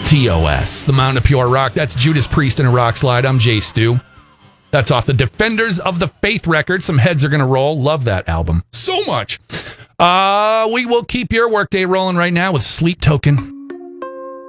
TOS, the Mountain of Pure Rock. That's Judas Priest in a rock slide. I'm Jay Stu. That's off the Defenders of the Faith record. Some heads are going to roll. Love that album so much. We will keep your workday rolling right now with Sleep Token.